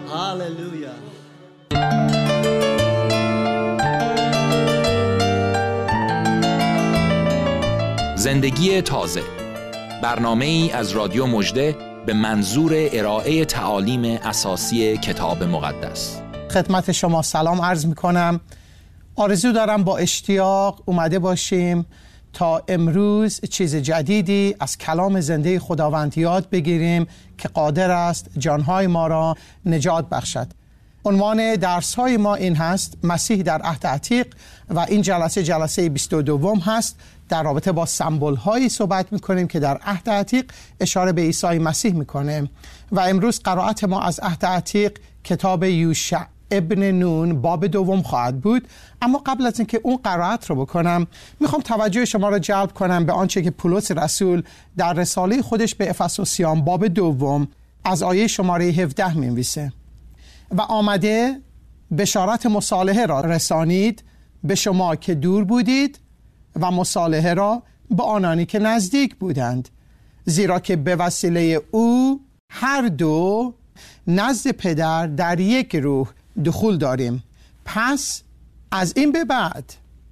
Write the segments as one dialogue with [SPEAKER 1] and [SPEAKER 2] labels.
[SPEAKER 1] هاللویا.
[SPEAKER 2] زندگی تازه، برنامه‌ای از رادیو مژده به منظور ارائه تعالیم اساسی کتاب مقدس.
[SPEAKER 3] خدمت شما سلام عرض میکنم. آرزو دارم با اشتیاق اومده باشیم تا امروز چیز جدیدی از کلام زنده خداوند یاد بگیریم که قادر است جانهای ما را نجات بخشد. عنوان درس‌های ما این هست: مسیح در عهد عتیق، و این جلسه 22 هست. در رابطه با سمبول‌هایی صحبت می‌کنیم که در عهد عتیق اشاره به عیسی مسیح می‌کنه. و امروز قرائت ما از عهد عتیق کتاب یوشع ابن نون باب 2 خواهد بود. اما قبل از اینکه اون قرائت رو بکنم، میخوام توجه شما رو جلب کنم به آنچه که پولس رسول در رساله خودش به افسوسیان باب 2 از آیه شماره 17 می‌نویسه: و آمده بشارت مصالحه را رسانید به شما که دور بودید و مصالحه را به آنانی که نزدیک بودند، زیرا که به وسیله او هر دو نزد پدر در یک روح دخول داریم. پس از این به بعد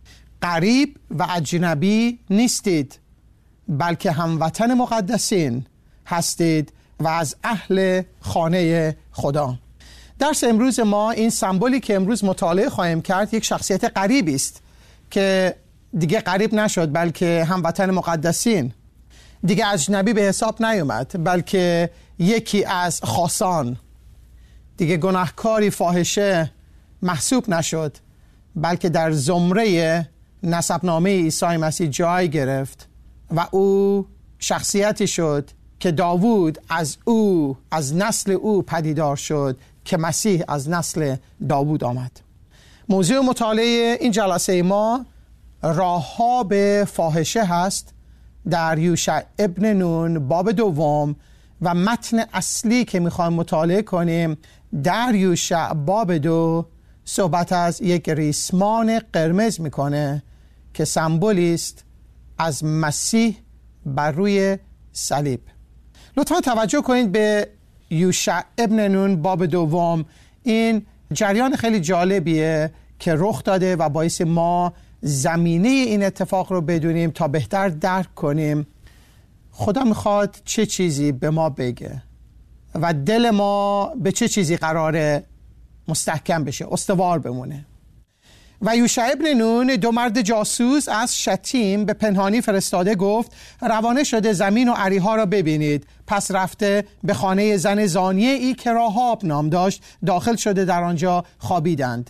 [SPEAKER 3] غریب و اجنبی نیستید، بلکه هموطن مقدسین هستید و از اهل خانه خدا. درس امروز ما، این سمبولی که امروز مطالعه خواهیم کرد، یک شخصیت غریبی است که دیگه غریب نشد، بلکه هموطن مقدسین. دیگه اجنبی به حساب نیومد، بلکه یکی از خاصان. دیگه گناهکاری فاحشه محسوب نشد، بلکه در زمره نسبنامه عیسی مسیح جای گرفت و او شخصیتی شد که داوود از نسل او پدیدار شد، که مسیح از نسل داوود آمد. موضوع مطالعه این جلسه ما راهاب فاحشه هست در یوشع ابن نون باب 2 و متن اصلی که میخوایم مطالعه کنیم در یوشع باب 2 صحبت از یک ریسمان قرمز میکنه که سمبولی است از مسیح بر روی صلیب. لطفا توجه کنید به یوشع ابن نون باب 2. این جریان خیلی جالبیه که رخ داده و باعث ما زمینه این اتفاق رو بدونیم تا بهتر درک کنیم خدا میخواد چه چیزی به ما بگه و دل ما به چه چیزی قراره مستحکم بشه، استوار بمونه. و یوشع ابن نون، 2 مرد جاسوس از شتیم به پنهانی فرستاده، گفت روانه شده زمین و عریها را ببینید. پس رفته به خانه زن زانیه ای که راهاب نام داشت داخل شده، در آنجا خوابیدند.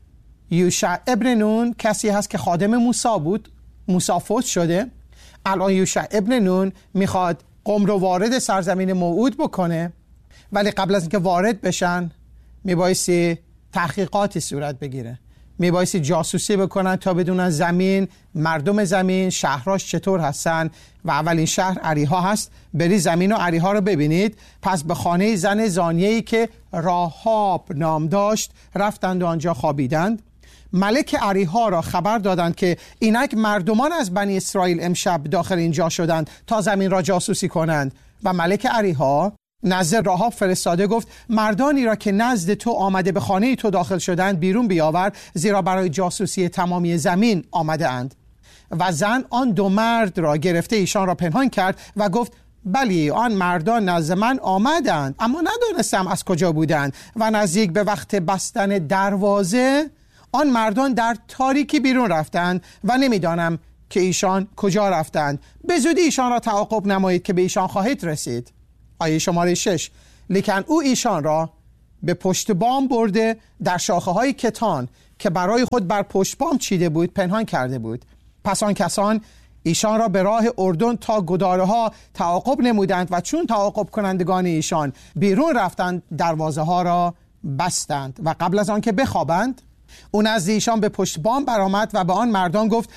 [SPEAKER 3] یوشع ابن نون کسی هست که خادم موسی بود. موسی فوت شده. الان یوشع ابن نون میخواد قوم رو وارد سرزمین موعود بکنه، ولی قبل از اینکه وارد بشن میبایستی تحقیقاتی صورت بگیره، میبایستی جاسوسی بکنن تا بدونن زمین، مردم زمین، شهراش چطور هستن. و اولین شهر عریها هست. بری زمین و عریها رو ببینید. پس به خانه زن زانیه‌ای که راهاب نام داشت رفتند و آنجا خوابیدند. ملک عریها را خبر دادند که اینک مردمان از بنی اسرائیل امشب داخل اینجا شدند تا زمین را جاسوسی کنند. و ملک عریها نزد راهاب فرستاده گفت مردانی را که نزد تو آمده به خانه تو داخل شدند بیرون بیاور، زیرا برای جاسوسی تمامی زمین آمده اند. و زن آن 2 مرد را گرفته ایشان را پنهان کرد و گفت بلی، آن مردان نزد من آمدند، اما ندانستم از کجا بودند. و نزدیک به وقت بستن دروازه آن مردان در تاریکی بیرون رفتند و نمیدانم که ایشان کجا رفتند. به زودی ایشان را تعاقب نمایید که به ایشان خواهید رسید. آیه شماره 6: لیکن او ایشان را به پشت بام برده در شاخه های کتان که برای خود بر پشت بام چیده بود پنهان کرده بود. پس آن کسان ایشان را به راه اردن تا گداره ها تعاقب نمودند و چون تعاقب کنندگان ایشان بیرون رفتند دروازه ها را بستند. و قبل از آن که بخوابند او نزد ایشان به پشت بام برآمد و به آن مردان گفت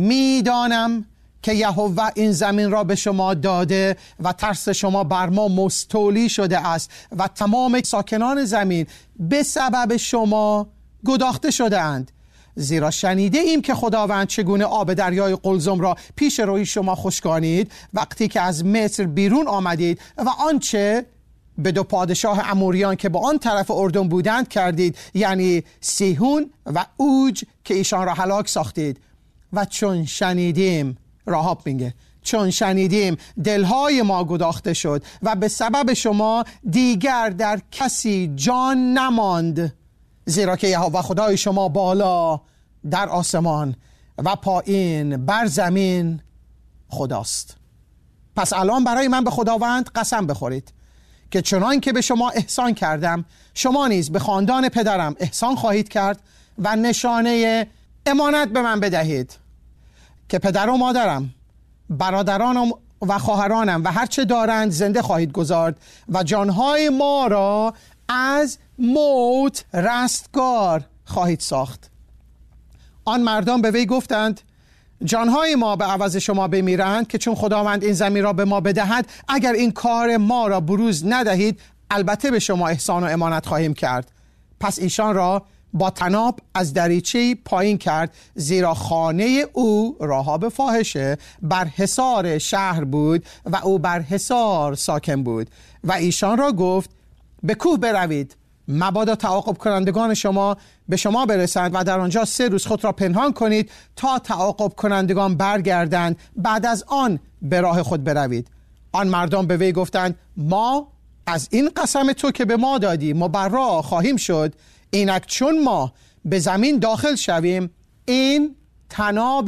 [SPEAKER 3] میدانم که یهوه این زمین را به شما داده و ترس شما بر ما مستولی شده است و تمام ساکنان زمین به سبب شما گداخته شده اند. زیرا شنیده ایم که خداوند چگونه آب دریای قلزم را پیش روی شما خشکانید وقتی که از مصر بیرون آمدید و آنچه به دو پادشاه اموریان که با آن طرف اردن بودند کردید، یعنی سیحون و اوج که ایشان را هلاک ساختید. و چون شنیدیم، راهاب میگه، چون شنیدیم دلهای ما گداخته شد و به سبب شما دیگر در کسی جان نماند، زیرا که یهوه خدای شما بالا در آسمان و پایین بر زمین خداست. پس الان برای من به خداوند قسم بخورید که چنان که به شما احسان کردم، شما نیز به خاندان پدرم احسان خواهید کرد و نشانه امانت به من بدهید که پدر و مادرم، برادرانم و خواهرانم و هرچه دارند زنده خواهید گذارد و جانهای ما را از موت رستگار خواهید ساخت. آن مردان به وی گفتند جانهای ما به عوض شما بمیرند، که چون خداوند این زمین را به ما بدهد، اگر این کار ما را بروز ندهید، البته به شما احسان و امانت خواهیم کرد. پس ایشان را با طناب از دریچه پایین کرد، زیرا خانه او راهاب فاحشه بر حصار شهر بود و او بر حصار ساکن بود. و ایشان را گفت به کوه بروید، مبادا تعاقب کنندگان شما به شما برسند و در آنجا 3 روز خود را پنهان کنید تا تعاقب کنندگان برگردند، بعد از آن به راه خود بروید. آن مردم به وی گفتند ما از این قسم تو که به ما دادی مبرا خواهیم شد. اینک چون ما به زمین داخل شویم، این طناب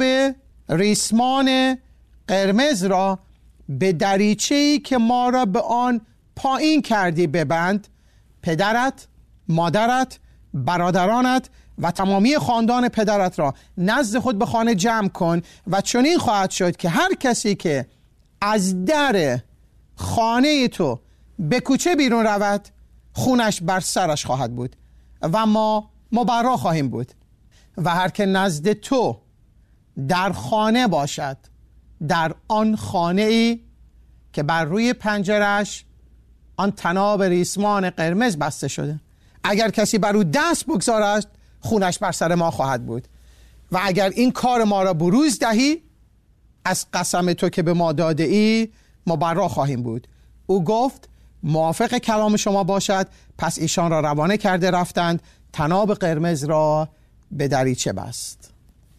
[SPEAKER 3] ریسمان قرمز را به دریچه‌ای که ما را به آن پایین کردی ببند. پدرت، مادرت، برادرانت و تمامی خاندان پدرت را نزد خود به خانه جمع کن و چنین خواهد شد که هر کسی که از در خانه تو به کوچه بیرون رود، خونش بر سرش خواهد بود و ما مبرا خواهیم بود. و هر که نزد تو در خانه باشد، در آن خانه ای که بر روی پنجرش آن طناب ریسمان قرمز بسته شده، اگر کسی بر او دست بگذارد، خونش بر سر ما خواهد بود. و اگر این کار ما را بروز دهی، از قسم تو که به ما داده ای مبرا خواهیم بود. او گفت موافق کلام شما باشد. پس ایشان را روانه کرده رفتند، طناب قرمز را به دریچه بست.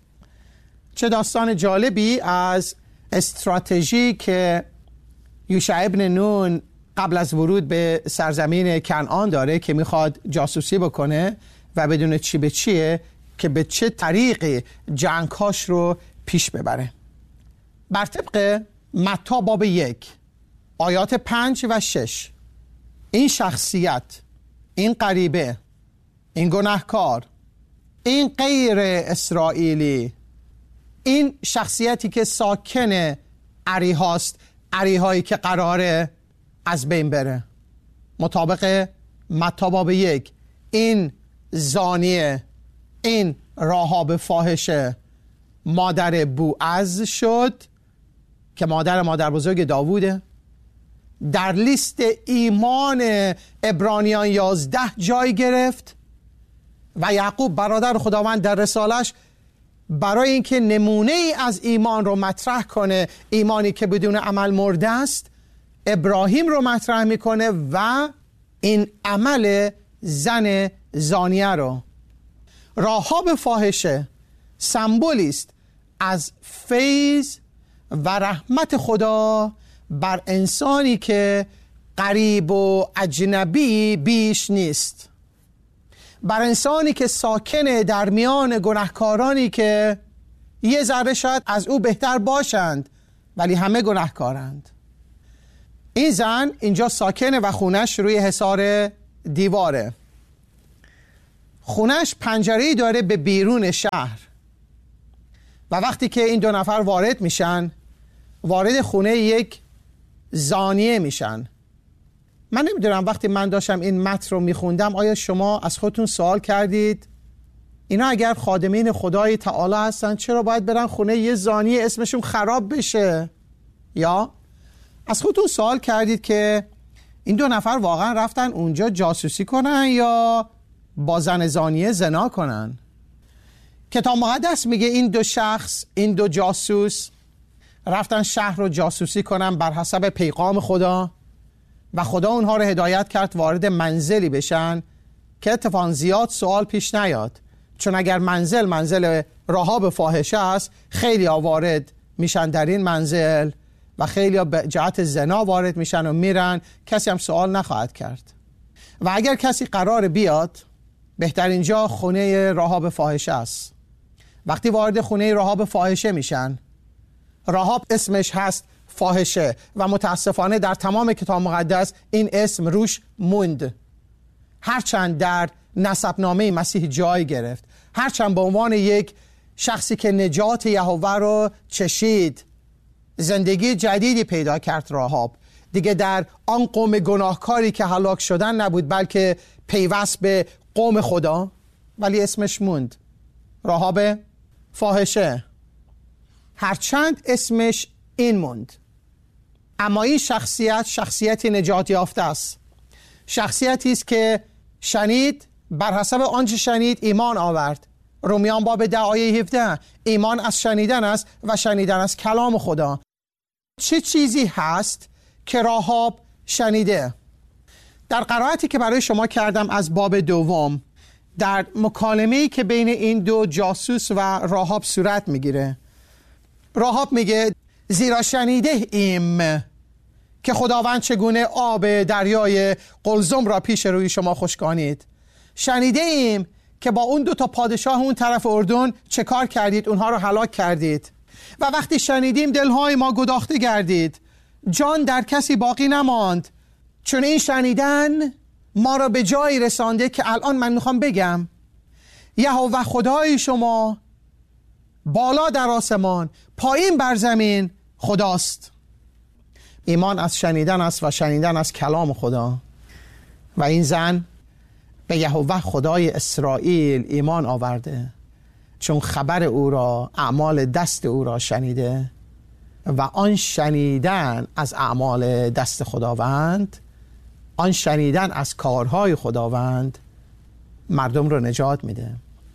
[SPEAKER 3] چه داستان جالبی از استراتژی که یوشع ابن نون قبل از ورود به سرزمین کنعان داره که میخواد جاسوسی بکنه و بدون چی به چیه که به چه طریقی جنگاش رو پیش ببره. بر طبق متی باب 1 آیات 5 و 6 این شخصیت، این غریبه، این گناهکار، این غیر اسرائیلی، این شخصیتی که ساکن عریهاست، عریهایی که قراره از بین بره، مطابق متی باب 1 این زانیه، این راهاب فاحشه مادر بوعز شد که مادر بزرگ داووده. در لیست ایمان عبرانیان 11 جای گرفت و یعقوب برادر خداوند در رسالش برای اینکه نمونه ای از ایمان رو مطرح کنه، ایمانی که بدون عمل مرده است، ابراهیم رو مطرح میکنه و این عمل زن زانیه رو. راهاب فاحشه سمبولی است از فیض و رحمت خدا بر انسانی که غریب و اجنبی بیش نیست، بر انسانی که ساکنه در میان گناهکارانی که یه ذره شاید از او بهتر باشند ولی همه گناهکارند. این زن اینجا ساکنه و خونش روی حصار دیواره. خونش پنجره‌ای داره به بیرون شهر و وقتی که این 2 نفر وارد میشن، وارد خونه یک زانیه میشن. من نمیدونم وقتی من داشتم این متن رو میخوندم آیا شما از خودتون سوال کردید اینا اگر خادمین خدای تعالی هستن چرا باید برن خونه یه زانیه اسمشون خراب بشه؟ یا از خودتون سوال کردید که این 2 نفر واقعا رفتن اونجا جاسوسی کنن یا با زن زانیه زنا کنن؟ کتاب مقدس میگه این 2 شخص، این 2 جاسوس رفتن شهر رو جاسوسی کنن بر حسب پیغام خدا و خدا اونها رو هدایت کرد وارد منزلی بشن که اتفاقا زیاد سوال پیش نیاد، چون اگر منزل راهاب فاحشه است، خیلی ها وارد میشن در این منزل و خیلی ها به جهت زنا وارد میشن و میرن، کسی هم سوال نخواهد کرد. و اگر کسی قرار بیاد، بهترین جا خونه راهاب فاحشه است. وقتی وارد خونه راهاب فاحشه میشن، راهاب اسمش هست فاحشه و متاسفانه در تمام کتاب مقدس این اسم روش موند، هرچند در نسبنامه مسیح جای گرفت، هرچند به عنوان یک شخصی که نجات یهوه رو چشید، زندگی جدیدی پیدا کرد. راهاب دیگه در آن قوم گناهکاری که هلاک شدن نبود، بلکه پیوست به قوم خدا، ولی اسمش موند، راهاب فاحشه. هرچند اسمش این موند، اما این شخصیتی نجات یافته است، شخصیتی است که شنید، بر حسب آنچه شنید ایمان آورد. رومیان باب 10 آیه 17، ایمان از شنیدن است و شنیدن از کلام خدا. چه چیزی هست که راهاب شنیده؟ در قرائتی که برای شما کردم از باب 2، در مکالمه‌ای که بین این دو جاسوس و راهاب صورت میگیره، راهاب میگه زیرا شنیده ایم که خداوند چگونه آب دریای قلزم را پیش روی شما خشکانید. شنیده ایم که با اون 2 پادشاه اون طرف اردن چه کار کردید، اونها رو هلاک کردید. و وقتی شنیدیم دلهای ما گداخته گردید، جان در کسی باقی نماند، چون این شنیدن ما را به جایی رسانده که الان من میخوام بگم یهوه خدای شما بالا در آسمان پایین بر زمین خداست. ایمان از شنیدن است و شنیدن از کلام خدا. و این زن به یهوه خدای اسرائیل ایمان آورده، چون خبر او را، اعمال دست او را شنیده و آن شنیدن از اعمال دست خداوند، آن شنیدن از کارهای خداوند مردم رو نجات میده.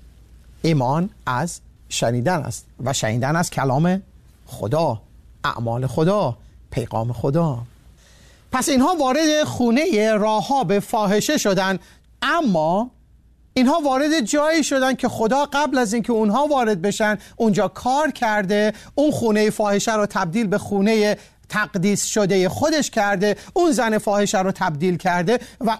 [SPEAKER 3] ایمان از شنیدن است و شنیدن از کلام خدا، اعمال خدا، پیغام خدا. پس اینها وارد خونه راهاب فاحشه شدن، اما اینها وارد جایی شدن که خدا قبل از اینکه اونها وارد بشن اونجا کار کرده، اون خونه فاحشه رو تبدیل به خونه تقدیس شده خودش کرده، اون زن فاحشه رو تبدیل کرده و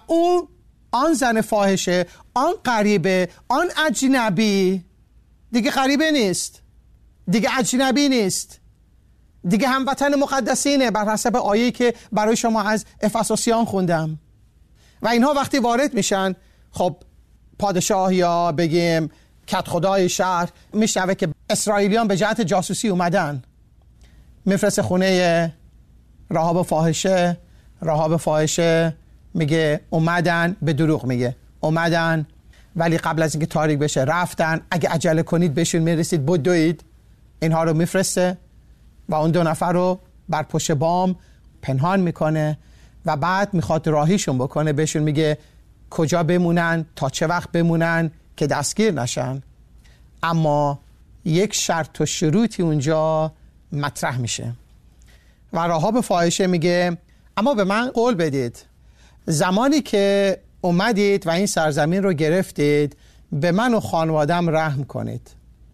[SPEAKER 3] آن زن فاحشه، آن غریبه، آن اجنبی دیگه غریبه نیست، دیگه اجنبی نیست، دیگه هموطن مقدسینه، بر حسب آیه‌ای که برای شما از افسوسیان خوندم. و اینها وقتی وارد میشن، خب پادشاه یا بگیم کدخدای شهر میشنوه که اسرائیلیان به جهت جاسوسی اومدن، میفرسته خونه راهاب فاحشه. راهاب فاحشه میگه اومدن، به دروغ میگه اومدن ولی قبل از اینکه تاریک بشه رفتن، اگه عجله کنید بهشون میرسید بدوید. اینها رو میفرسته و اون 2 نفر رو بر پشت بام پنهان میکنه و بعد میخواد راهیشون بکنه، بهشون میگه کجا بمونن، تا چه وقت بمونن که دستگیر نشن. اما یک شرط و شروطی اونجا مطرح میشه و راهاب فاحشه میگه اما به من قول بدید زمانی که اومدید و این سرزمین رو گرفتید به من و خانوادم رحم کنید.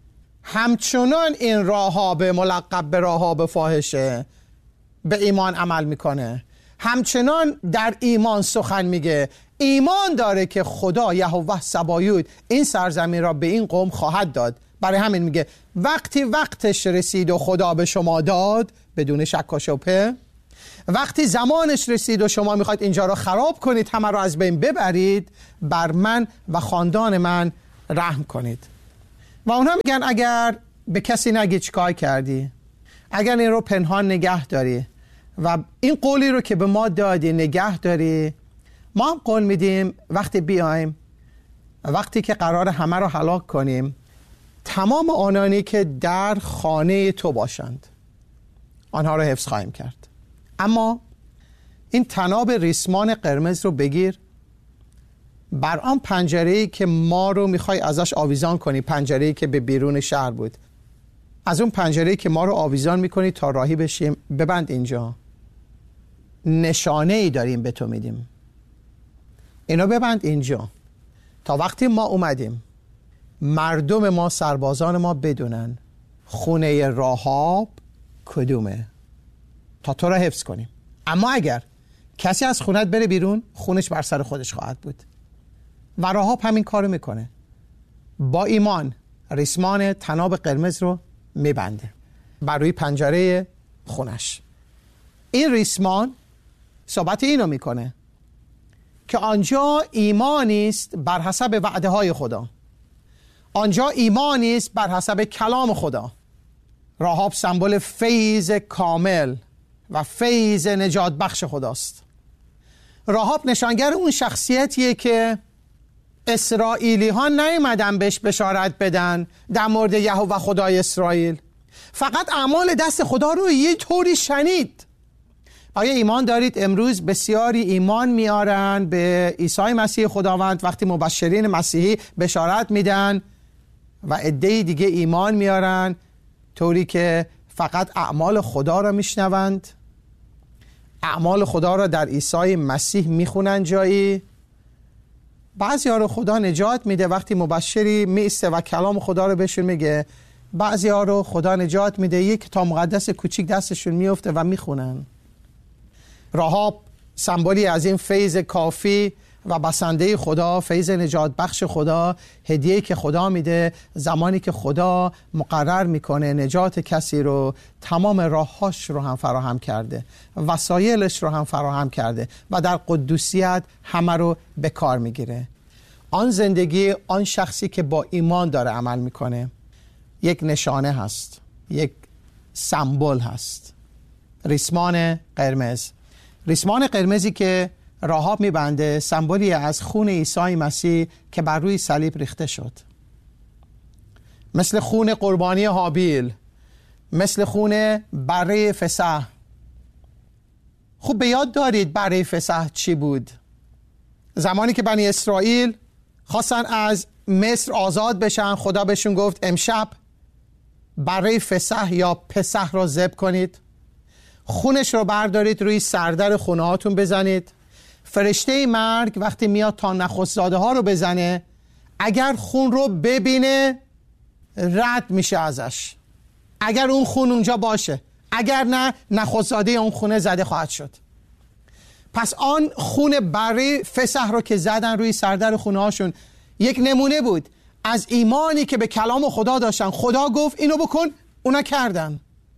[SPEAKER 3] همچنان این راهاب ملقب به راهاب فاحشه به ایمان عمل میکنه، همچنان در ایمان سخن میگه، ایمان داره که خدا یهوه سبایوت این سرزمین را به این قوم خواهد داد. برای همین میگه وقتی وقتش رسید و خدا به شما داد، بدون شک و شبهه، وقتی زمانش رسید و شما میخواید اینجا را خراب کنید، همه را از بین ببرید، بر من و خاندان من رحم کنید. و اونها میگن اگر به کسی نگی چیکار کردی، اگر این رو پنهان نگه داری و این قولی رو که به ما دادی نگه داری، ما هم قول میدیم وقتی بیایم، وقتی که قرار همه رو هلاک کنیم، تمام آنانی که در خانه تو باشند آنها رو حفظ خواهیم کرد. اما این طناب ریسمان قرمز رو بگیر، بر آن پنجره‌ای که ما رو میخوای ازش آویزان کنی، پنجره‌ای که به بیرون شهر بود، از اون پنجره‌ای که ما رو آویزان میکنی تا راهی بشیم، ببند اینجا نشانه ای داریم به تو میدیم. اینو ببند اینجا تا وقتی ما اومدیم مردم ما، سربازان ما بدونن خونه راهاب کدومه تا تو را حفظ کنیم. اما اگر کسی از خونت بره بیرون، خونش بر سر خودش خواهد بود. و راهاب همین کارو میکنه. با ایمان ریسمان طناب قرمز رو میبنده بر روی پنجره خونش. این ریسمان صحبت اینو میکنه که آنجا ایمانی است بر حسب وعده های خدا، آنجا ایمانی است بر حسب کلام خدا. راهاب سمبل فیض کامل و فیض نجات بخش خداست. راهاب نشانگر اون شخصیتیه که اسرائیلی ها نیومدن بهش بشارت بدن در مورد یهوه خدای اسرائیل، فقط اعمال دست خدا رو یه طوری شنید. آیا ایمان دارید امروز بسیاری ایمان میارن به عیسی مسیح خداوند وقتی مبشرین مسیحی بشارت میدن و عده‌ای دیگه ایمان میارن طوری که فقط اعمال خدا را میشنوند، اعمال خدا را در عیسی مسیح میخونن جایی. بعضی‌ها رو خدا نجات میده وقتی مبشری میسته و کلام خدا رو بهشون میگه، بعضی‌ها رو خدا نجات میده یک کتاب مقدس کوچیک دستشون میفته و میخونن. راهاب سمبولی از این فیض کافی و بسنده خدا، فیض نجات بخش خدا، هدیه‌ای که خدا میده زمانی که خدا مقرر میکنه نجات کسی رو، تمام راههاش رو هم فراهم کرده، وسایلش رو هم فراهم کرده و در قدوسیت همه رو به کار میگیره. آن زندگی آن شخصی که با ایمان داره عمل میکنه یک نشانه هست، یک سمبل هست. ریسمان قرمز، ریسمان قرمزی که راهاب میبنده سمبولی از خون عیسی مسیح که بر روی صلیب ریخته شد، مثل خون قربانی هابیل، مثل خون بره فسح. خوب به یاد دارید بره فسح چی بود؟ زمانی که بنی اسرائیل خواستن از مصر آزاد بشن، خدا بهشون گفت امشب بره فسح یا پسح را ذبح کنید، خونش رو بردارید روی سردر خونه هاتون بزنید. فرشته مرگ وقتی میاد تا نخست‌زاده ها رو بزنه، اگر خون رو ببینه رد میشه ازش، اگر اون خون اونجا باشه، اگر نه نخست‌زاده اون خونه زده خواهد شد. پس آن خون بره فسح رو که زدن روی سردر خونه هاشون یک نمونه بود از ایمانی که به کلام خدا داشتن. خدا گفت اینو بکن، اونا کردن.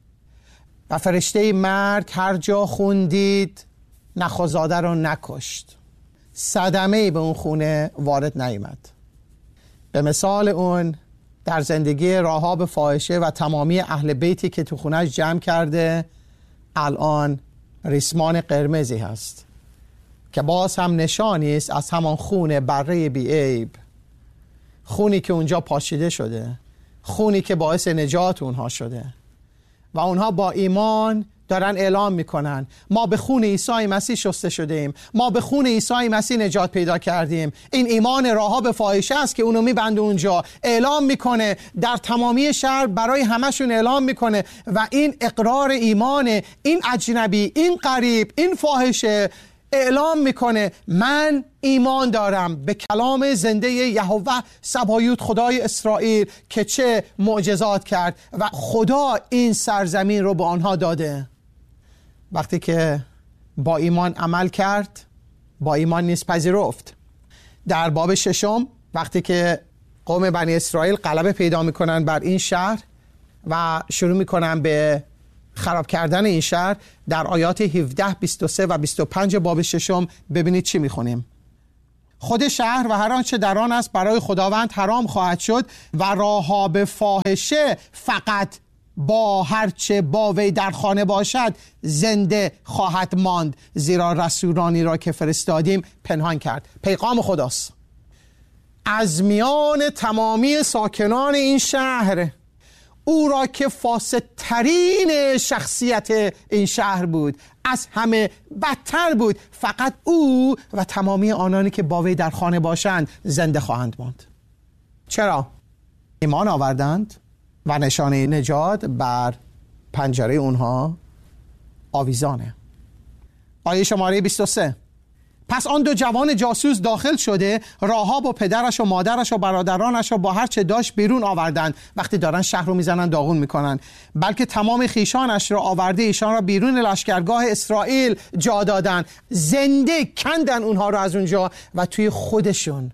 [SPEAKER 3] و فرشته مرگ هر جا خون دید نخست‌زاده رو نکشت، صدمه‌ای به اون خونه وارد نیامد. به مثال اون در زندگی راهاب فاحشه و تمامی اهل بیتی که تو خونه‌اش جمع کرده الان ریسمان قرمزی هست که باز هم نشانی است از همان خون بره بی‌عیب، خونی که اونجا پاشیده شده، خونی که باعث نجات اونها شده و اونها با ایمان دارن اعلام میکنن ما به خون عیسی مسیح شسته شده ایم، ما به خون عیسی مسیح نجات پیدا کردیم. این ایمان راهاب فاحشه است که اونو میبنده اونجا، اعلام میکنه در تمامی شهر، برای همشون اعلام میکنه و این اقرار ایمان این اجنبی، این غریب، این فاحشه اعلام میکنه من ایمان دارم به کلام زنده یهوه سبایوت خدای اسرائیل که چه معجزات کرد و خدا این سرزمین رو به آنها داده. وقتی که با ایمان عمل کرد، با ایمان نیز پذیرفت. در باب 6 وقتی که قوم بنی اسرائیل غلبه پیدا میکنن بر این شهر و شروع میکنن به خراب کردن این شهر، در آیات 17 23 و 25 باب 6 ببینید چی میخونیم. خود شهر و هر آنچه در آن است برای خداوند حرام خواهد شد و راهاب فاحشه فقط با هرچه با وی در خانه باشد زنده خواهد ماند، زیرا رسولانی را که فرستادیم پنهان کرد. پیغام خداست از میان تمامی ساکنان این شهر، او را که فاسدترین شخصیت این شهر بود، از همه بدتر بود، فقط او و تمامی آنانی که با وی در خانه باشند زنده خواهند ماند. چرا؟ ایمان آوردند و نشانه نجات بر پنجره اونها آویزانه. آیه شماره 23. پس آن دو جوان جاسوس داخل شده راهاب و پدرش و مادرش و برادرانش و با هر چه داشت بیرون آوردند. وقتی دارن شهر رو میزنن داغون میکنن، بلکه تمام خیشانش را آورده ایشان را بیرون لشکرگاه اسرائیل جا دادن. زنده کندن اونها رو از اونجا و توی خودشون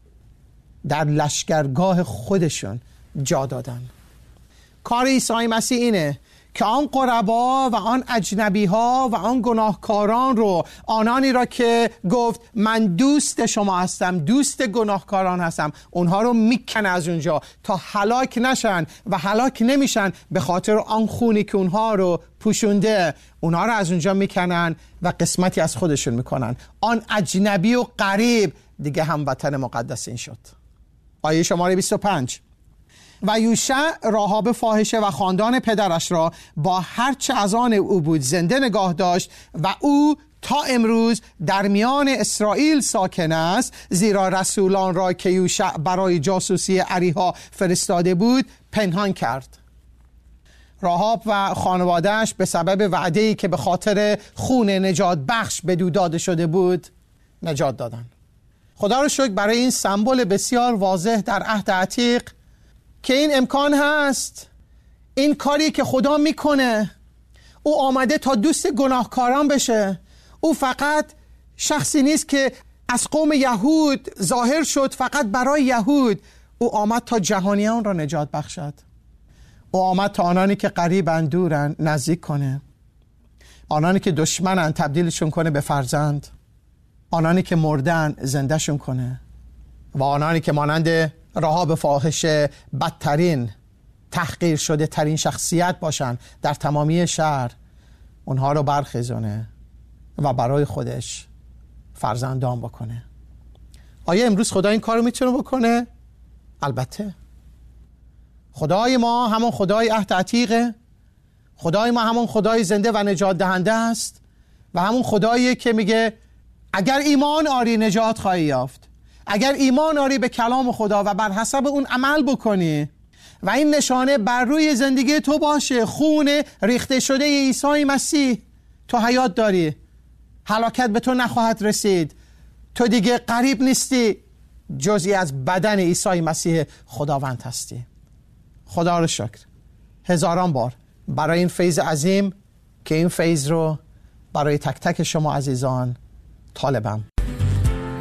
[SPEAKER 3] در لشکرگاه خودشون جا دادن. کار عیسی مسیح اینه که آن غربا و آن اجنبی ها و آن گناهکاران رو، آنانی را که گفت من دوست شما هستم، دوست گناهکاران هستم، اونها رو میکنه از اونجا تا هلاک نشن و هلاک نمیشن به خاطر آن خونی که اونها رو پوشونده. اونها رو از اونجا میکنن و قسمتی از خودشون میکنن. آن اجنبی و غریب دیگه هموطن مقدس این شد. آیه شماره 25. و یوشع راهاب فاحشه و خاندان پدرش را با هرچه از آن او بود زنده نگاه داشت و او تا امروز در میان اسرائیل ساکن است، زیرا رسولان را که یوشع برای جاسوسی اریحا فرستاده بود پنهان کرد. راهاب و خانوادهش به سبب وعده‌ای که به خاطر خون نجات بخش بدو داده شده بود نجات دادن. خدا رو شکر برای این سمبل بسیار واضح در عهد عتیق که این امکان هست. این کاری که خدا میکنه، او آمده تا دوست گناهکاران بشه. او فقط شخصی نیست که از قوم یهود ظاهر شد فقط برای یهود. او آمد تا جهانیان را نجات بخشد. او آمد تا آنانی که غریبن دورن نزدیک کنه، آنانی که دشمنن تبدیلشون کنه به فرزند، آنانی که مردن زندهشون کنه و آنانی که مانند راهاب فاحشه بدترین تحقیر شده ترین شخصیت باشن در تمامی شهر، اونها رو برخیزونه و برای خودش فرزندان بکنه. آیا امروز خدا این کار رو میتونه بکنه؟ البته. خدای ما همون خدای عهد عتیقه. خدای ما همون خدای زنده و نجات دهنده است و همون خداییه که میگه اگر ایمان آری نجات خواهی یافت. اگر ایمان آری به کلام خدا و بر حسب اون عمل بکنی و این نشانه بر روی زندگی تو باشه، خون ریخته شده عیسی مسیح، تو حیات داری، هلاکت به تو نخواهد رسید، تو دیگه غریب نیستی، جزئی از بدن عیسی مسیح خداوند هستی. خدا رو شکر هزاران بار برای این فیض عظیم که این فیض رو برای تک تک شما عزیزان طالبم.